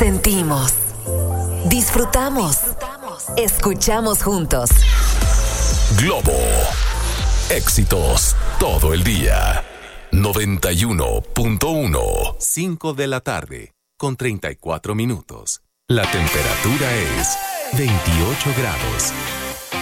Sentimos, disfrutamos, escuchamos juntos. Globo. Éxitos todo el día. 91.1. 5 de la tarde, con 34 minutos. La temperatura es 28 grados.